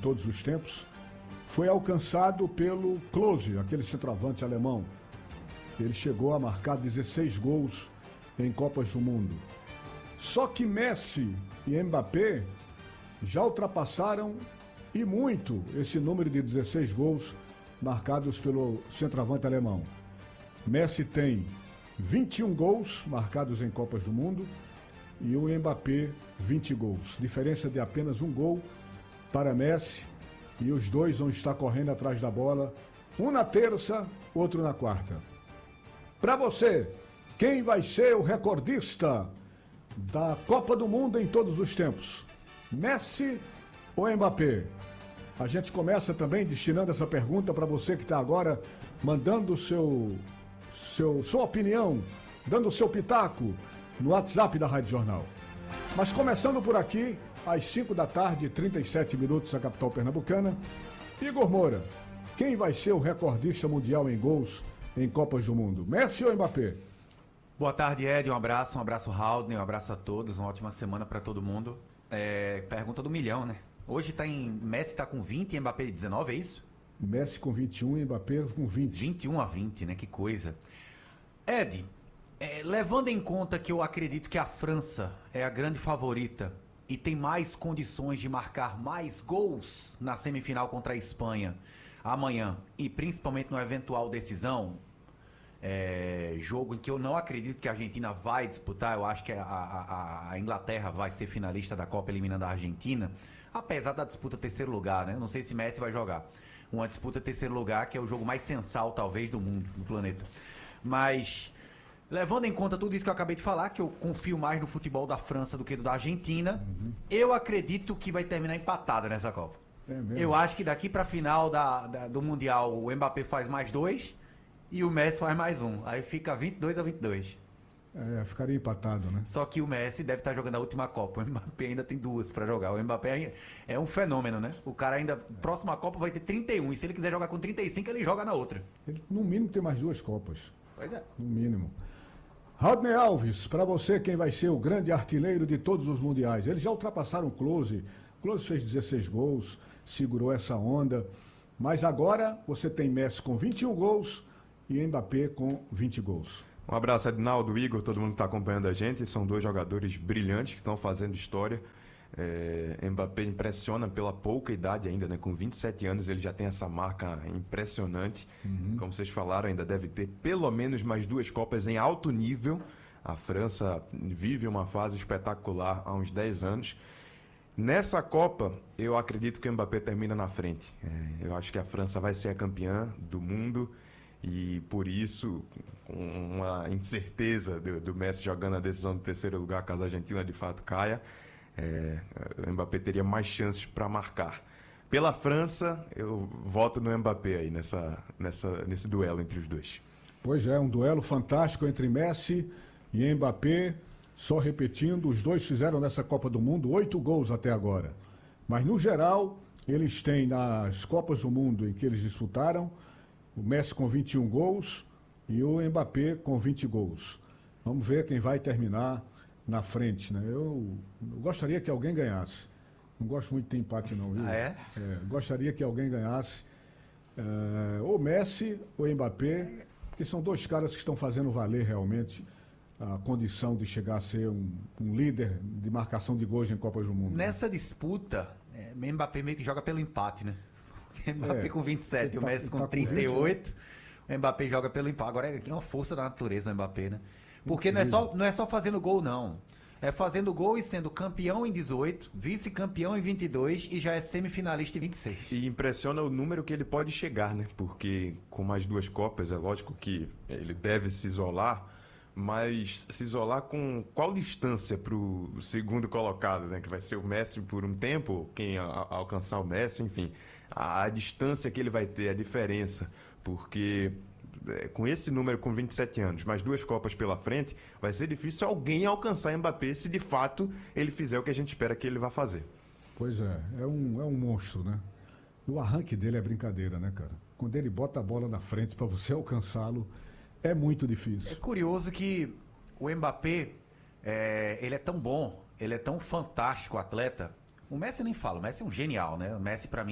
todos os tempos, foi alcançado pelo Klose, aquele centroavante alemão. Ele chegou a marcar 16 gols em Copas do Mundo. Só que Messi e Mbappé já ultrapassaram e muito esse número de 16 gols marcados pelo centroavante alemão. Messi tem 21 gols marcados em Copas do Mundo e o Mbappé 20 gols. Diferença de apenas um gol para Messi, e os dois vão estar correndo atrás da bola, um na terça, outro na quarta. Para você, quem vai ser o recordista da Copa do Mundo em todos os tempos? Messi ou Mbappé? A gente começa também destinando essa pergunta para você que está agora mandando sua opinião, dando o seu pitaco no WhatsApp da Rádio Jornal. Mas começando por aqui, às 5 da tarde, 37 minutos, na capital pernambucana. Igor Moura, quem vai ser o recordista mundial em gols em Copas do Mundo? Messi ou Mbappé? Boa tarde, Ed. Um abraço, Haldner, um abraço a todos, uma ótima semana para todo mundo. Pergunta do milhão, né? Hoje Messi está com 20 e Mbappé 19, é isso? Messi com 21 e Mbappé com 20. 21-20, né? Que coisa. Ed, levando em conta que eu acredito que a França é a grande favorita e tem mais condições de marcar mais gols na semifinal contra a Espanha amanhã, e principalmente no eventual decisão, jogo em que eu não acredito que a Argentina vai disputar. Eu acho que a Inglaterra vai ser finalista da Copa eliminando a Argentina, apesar da disputa terceiro lugar, né? Eu não sei se Messi vai jogar. Uma disputa terceiro lugar que é o jogo mais sensal, talvez, do mundo, do planeta. Mas, levando em conta tudo isso que eu acabei de falar, que eu confio mais no futebol da França do que do da Argentina, eu acredito que vai terminar empatado nessa Copa. Eu acho que daqui pra final do Mundial o Mbappé faz mais 2 e o Messi faz mais 1. Aí fica 22-22. Ficaria empatado, né? Só que o Messi deve estar jogando a última Copa. O Mbappé ainda tem 2 pra jogar. O Mbappé é um fenômeno, né? O cara ainda, próxima Copa vai ter 31. E se ele quiser jogar com 35, ele joga na outra. Ele, no mínimo, tem mais 2 Copas. Pois é. No mínimo. Haldner Alves, para você, quem vai ser o grande artilheiro de todos os mundiais? Eles já ultrapassaram o Klose. Klose fez 16 gols, segurou essa onda. Mas agora você tem Messi com 21 gols e Mbappé com 20 gols. Um abraço, Edinaldo, Igor, todo mundo que está acompanhando a gente. São 2 jogadores brilhantes que estão fazendo história. Mbappé impressiona pela pouca idade ainda, né? Com 27 anos ele já tem essa marca impressionante. Como vocês falaram, ainda deve ter pelo menos mais 2 Copas em alto nível. A França vive uma fase espetacular há uns 10 anos. Nessa Copa, eu acredito que o Mbappé termina na frente. Eu acho que a França vai ser a campeã do mundo. E por isso, com uma incerteza do Messi jogando a decisão do terceiro lugar, caso a Argentina de fato caia, o Mbappé teria mais chances para marcar. Pela França, eu voto no Mbappé aí, nesse duelo entre os dois. Pois é, um duelo fantástico entre Messi e Mbappé. Só repetindo, os dois fizeram nessa Copa do Mundo 8 gols até agora. Mas no geral, eles têm nas Copas do Mundo em que eles disputaram, o Messi com 21 gols e o Mbappé com 20 gols. Vamos ver quem vai terminar na frente, né? Eu gostaria que alguém ganhasse. Não gosto muito de ter empate, não, viu? Gostaria que alguém ganhasse. Ou Messi ou Mbappé, porque são 2 caras que estão fazendo valer realmente a condição de chegar a ser um líder de marcação de gols em Copas do Mundo. Nessa disputa, Mbappé meio que joga pelo empate, né? Mbappé com 27, o Messi com 38, o Mbappé joga pelo empate. Agora é uma força da natureza o Mbappé, né? Porque não é só fazendo gol, não. É fazendo gol e sendo campeão em 18, vice-campeão em 22 e já é semifinalista em 26. E impressiona o número que ele pode chegar, né? Porque com mais 2 Copas, é lógico que ele deve se isolar, mas se isolar com qual distância para o segundo colocado, né? Que vai ser o Messi por um tempo, quem alcançar o Messi, enfim. A distância que ele vai ter, a diferença, porque com esse número, com 27 anos, mais 2 Copas pela frente, vai ser difícil alguém alcançar Mbappé se de fato ele fizer o que a gente espera que ele vá fazer. Pois é um monstro, né? O arranque dele é brincadeira, né, cara? Quando ele bota a bola na frente para você alcançá-lo, é muito difícil. É curioso que o Mbappé, ele é tão bom, ele é tão fantástico atleta. O Messi nem fala, o Messi é um genial, né? O Messi, para mim,